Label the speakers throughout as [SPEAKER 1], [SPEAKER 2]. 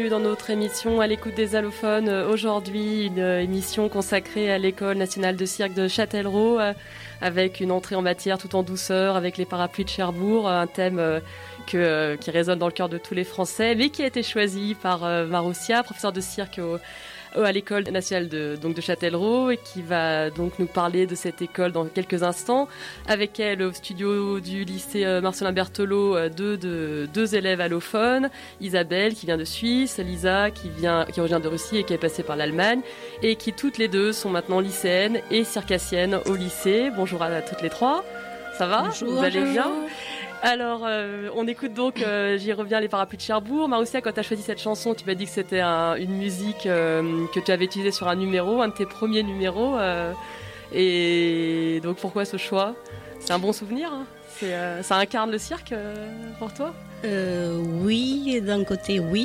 [SPEAKER 1] Dans notre émission à l'écoute des allophones, aujourd'hui une émission consacrée à l'École nationale de cirque de Châtellerault avec une entrée en matière tout en douceur avec les parapluies de Cherbourg, un thème qui résonne dans le cœur de tous les Français mais qui a été choisi par Marussia, professeure de cirque à l'École nationale de Châtellerault et qui va donc nous parler de cette école dans quelques instants. Avec elle au studio du lycée Marcelin Berthelot, deux élèves allophones, Isabelle qui vient de Suisse, Lisa qui originaire de Russie et qui est passée par l'Allemagne et qui toutes les deux sont maintenant lycéennes et circassiennes au lycée. Bonjour à toutes les trois, ça va?
[SPEAKER 2] Bonjour,
[SPEAKER 1] vous allez bien? Alors, on écoute donc, j'y reviens, les parapluies de Cherbourg. Marussia, quand tu as choisi cette chanson, tu m'as dit que c'était une musique que tu avais utilisée sur un de tes premiers numéros. Et donc, pourquoi ce choix? C'est un bon souvenir, hein? Ça incarne le cirque pour toi?
[SPEAKER 2] Oui, d'un côté, oui.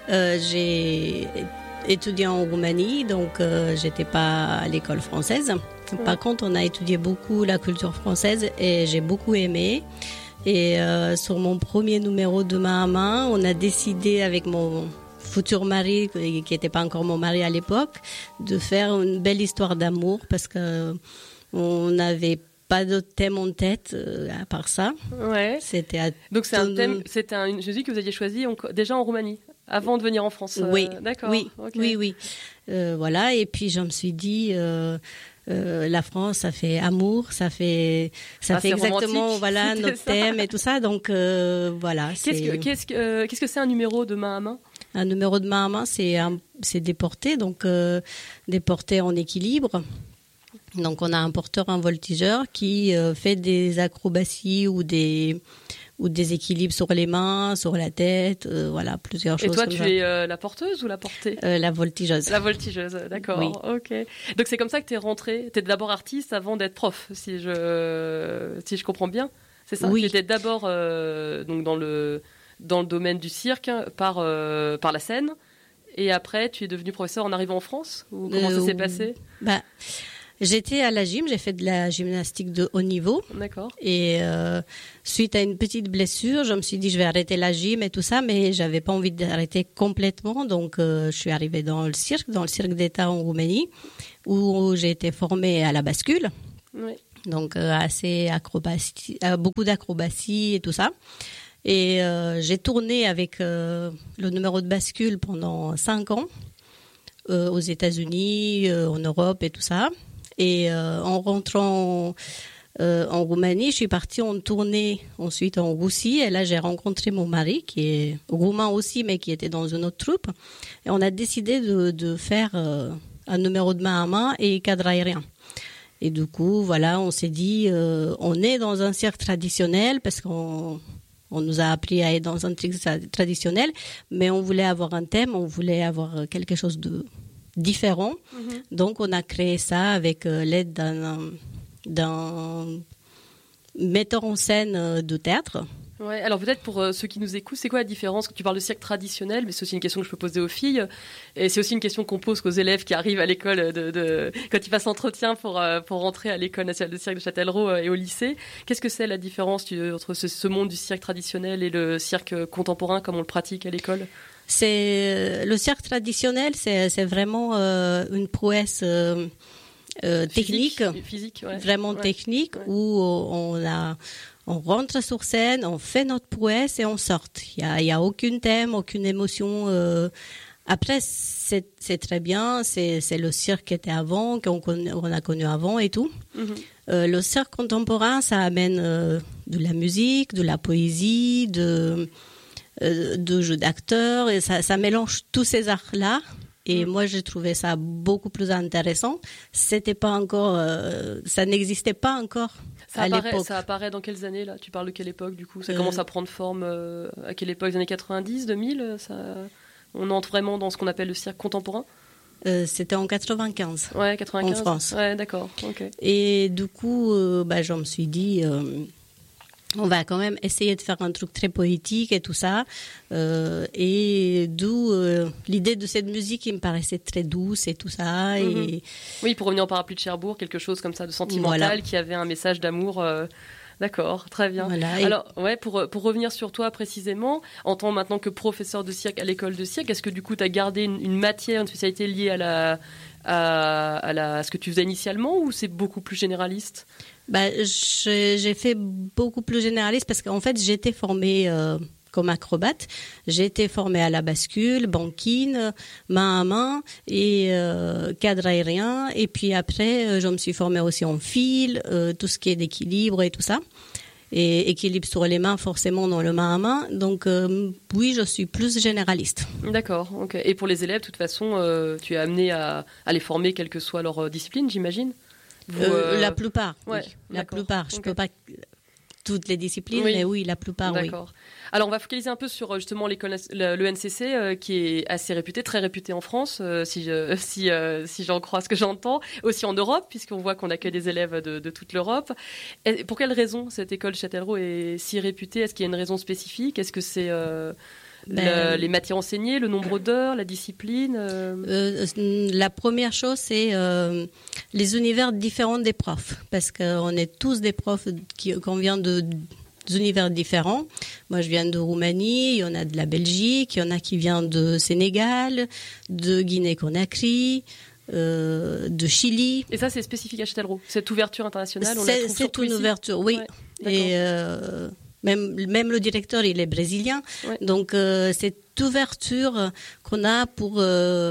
[SPEAKER 2] J'ai étudié en Roumanie, donc j'étais pas à l'école française. Ouais. Par contre, on a étudié beaucoup la culture française et j'ai beaucoup aimé. Et sur mon premier numéro de main à main, on a décidé avec mon futur mari, qui n'était pas encore mon mari à l'époque, de faire une belle histoire d'amour parce que on n'avait pas d'autre thème en tête à part ça.
[SPEAKER 1] Ouais. Donc c'est un thème, c'était une musique que vous aviez choisie déjà en Roumanie, avant de venir en France.
[SPEAKER 2] Oui.
[SPEAKER 1] D'accord.
[SPEAKER 2] Oui.
[SPEAKER 1] Okay.
[SPEAKER 2] Oui. Voilà. Et puis je me suis dit. La France, ça fait amour, ça fait exactement voilà notre thème et tout ça. Donc voilà.
[SPEAKER 1] Qu'est-ce que c'est un numéro de main à main?
[SPEAKER 2] Un numéro de main à main, c'est des portées, donc des portées en équilibre. Donc on a un porteur, un voltigeur qui fait des acrobaties ou des équilibres sur les mains, sur la tête, voilà, plusieurs choses.
[SPEAKER 1] Et toi, tu es la porteuse ou la portée?
[SPEAKER 2] La voltigeuse.
[SPEAKER 1] La voltigeuse, d'accord. Oui. Ok. Donc c'est comme ça que tu es rentrée. Tu es d'abord artiste avant d'être prof, si je comprends bien. C'est ça?
[SPEAKER 2] Oui.
[SPEAKER 1] Tu étais d'abord donc dans le domaine du cirque par la scène. Et après, tu es devenue professeure en arrivant en France? Ou comment ça s'est passé?
[SPEAKER 2] J'étais à la gym, j'ai fait de la gymnastique de haut niveau.
[SPEAKER 1] D'accord.
[SPEAKER 2] Et suite à une petite blessure, je me suis dit je vais arrêter la gym et tout ça, mais j'avais pas envie d'arrêter complètement. Donc je suis arrivée dans le cirque d'État en Roumanie, où j'ai été formée à la bascule.
[SPEAKER 1] Oui.
[SPEAKER 2] Donc beaucoup d'acrobatie et tout ça. Et j'ai tourné avec le numéro de bascule pendant 5 ans aux États-Unis, en Europe et tout ça. Et en rentrant en Roumanie, je suis partie en tournée ensuite en Russie. Et là, j'ai rencontré mon mari, qui est roumain aussi, mais qui était dans une autre troupe. Et on a décidé de faire un numéro de main à main et cadre aérien. Et du coup, voilà, on s'est dit, on est dans un cirque traditionnel parce qu'on nous a appris à être dans un cirque traditionnel, mais on voulait avoir un thème, on voulait avoir quelque chose de différent. Mm-hmm. Donc, on a créé ça avec l'aide d'un metteur en scène de théâtre.
[SPEAKER 1] Ouais, alors peut-être pour ceux qui nous écoutent, c'est quoi la différence? Tu parles de cirque traditionnel, mais c'est aussi une question que je peux poser aux filles. Et c'est aussi une question qu'on pose aux élèves qui arrivent à l'école quand ils passent l'entretien pour rentrer à l'École nationale de cirque de Châtellerault et au lycée. Qu'est-ce que c'est la différence entre ce monde du cirque traditionnel et le cirque contemporain comme on le pratique à l'école?
[SPEAKER 2] C'est le cirque traditionnel, c'est vraiment une prouesse technique,
[SPEAKER 1] physique, ouais.
[SPEAKER 2] Vraiment ouais. Technique, ouais. Où on rentre sur scène, on fait notre prouesse et on sort. Il y a aucun thème, aucune émotion. Après, c'est très bien, c'est le cirque qui était avant, qu'on a connu avant et tout. Mm-hmm. Le cirque contemporain, ça amène de la musique, de la poésie, de jeux d'acteurs, et ça mélange tous ces arts-là. Et moi, j'ai trouvé ça beaucoup plus intéressant. C'était pas encore, ça n'existait pas encore à l'époque.
[SPEAKER 1] Ça apparaît dans quelles années, là? Tu parles de quelle époque, du coup? Ça commence à prendre forme à quelle époque? Les années 90, 2000 on entre vraiment dans ce qu'on appelle le cirque contemporain?
[SPEAKER 2] C'était en 95.
[SPEAKER 1] Ouais, 95.
[SPEAKER 2] En France.
[SPEAKER 1] Ouais, d'accord. Ok.
[SPEAKER 2] Et du coup, je me suis dit... on va quand même essayer de faire un truc très poétique et tout ça. Et d'où l'idée de cette musique qui me paraissait très douce et tout ça. Mm-hmm.
[SPEAKER 1] Oui, pour revenir au parapluie de Cherbourg, quelque chose comme ça de sentimental, voilà. Qui avait un message d'amour D'accord, très bien.
[SPEAKER 2] Voilà.
[SPEAKER 1] Alors, pour revenir sur toi précisément, en tant maintenant que professeur de cirque à l'école de cirque, est-ce que du coup tu as gardé une matière, une spécialité liée à ce que tu faisais initialement, ou c'est beaucoup plus généraliste?
[SPEAKER 2] J'ai fait beaucoup plus généraliste parce qu'en fait, j'étais formée comme acrobate. J'ai été formée à la bascule, banquine, main à main et cadre aérien. Et puis après, je me suis formée aussi en fil, tout ce qui est d'équilibre et tout ça. Et équilibre sur les mains, forcément, dans le main à main. Donc, oui, je suis plus généraliste.
[SPEAKER 1] D'accord, ok. Et pour les élèves, de toute façon, tu es amené à les former, quelle que soit leur discipline, j'imagine?
[SPEAKER 2] La plupart,
[SPEAKER 1] ouais,
[SPEAKER 2] oui. La plupart. Je
[SPEAKER 1] okay.
[SPEAKER 2] peux pas toutes les disciplines, mais oui, la plupart,
[SPEAKER 1] d'accord. Oui. Alors, on va focaliser un peu sur justement l'école, le NCC, qui est assez réputé, très réputé en France, si j'en crois ce que j'entends, aussi en Europe, puisqu'on voit qu'on accueille des élèves de toute l'Europe. Et pour quelle raison cette école Châtellerault est si réputée? Est-ce qu'il y a une raison spécifique? Est-ce que c'est les matières enseignées, le nombre d'heures, la discipline?
[SPEAKER 2] La première chose, c'est les univers différents des profs, parce qu'on est tous des profs qu'on vient d'univers différents. Moi, je viens de Roumanie, il y en a de la Belgique, il y en a qui viennent de Sénégal, de Guinée-Conakry, de Chili.
[SPEAKER 1] Et ça, c'est spécifique à Châtellerault, cette ouverture internationale?
[SPEAKER 2] C'est une ouverture, oui. Ouais, et même le directeur, il est brésilien. Ouais. Donc, cette ouverture qu'on a pour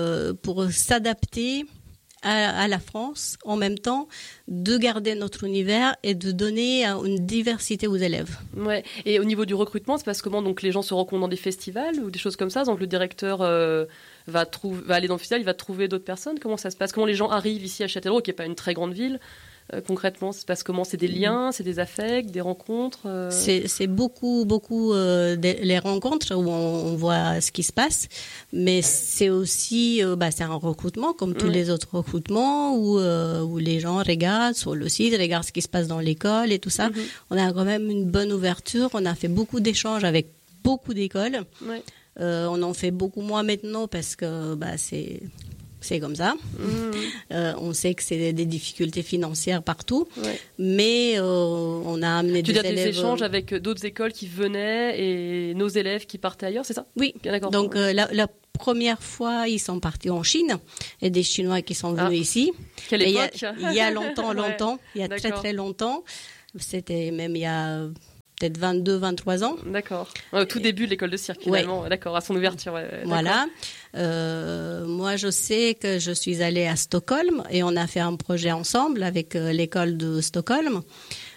[SPEAKER 2] s'adapter à la France, en même temps, de garder notre univers et de donner une diversité aux élèves.
[SPEAKER 1] Ouais. Et au niveau du recrutement, c'est parce que comment donc les gens se rencontrent dans des festivals ou des choses comme ça? Donc le directeur va aller dans le festival, il va trouver d'autres personnes. Comment ça se passe? Comment les gens arrivent ici à Châtellerault, qui n'est pas une très grande ville? Concrètement, ça se passe comment? C'est des liens, c'est des affects, des rencontres?
[SPEAKER 2] C'est beaucoup les rencontres où on voit ce qui se passe, mais c'est aussi c'est un recrutement comme tous les autres recrutements où les gens regardent sur le site, regardent ce qui se passe dans l'école et tout ça. On a quand même une bonne ouverture, on a fait beaucoup d'échanges avec beaucoup d'écoles. Ouais. On en fait beaucoup moins maintenant parce que c'est comme ça. On sait que c'est des difficultés financières partout, mais on a amené des élèves... Tu veux dire des
[SPEAKER 1] échanges avec d'autres écoles qui venaient et nos élèves qui partaient ailleurs, c'est ça?
[SPEAKER 2] Oui, d'accord. Donc la première fois, ils sont partis en Chine, et des Chinois qui sont venus ici.
[SPEAKER 1] Quelle époque?
[SPEAKER 2] Il y a longtemps, il y a très très longtemps. C'était même il y a... peut-être 22, 23 ans.
[SPEAKER 1] D'accord. Au tout début de l'école de cirque, finalement. Ouais. D'accord, à son ouverture. Ouais.
[SPEAKER 2] Voilà. Moi, je sais que je suis allée à Stockholm et on a fait un projet ensemble avec l'école de Stockholm.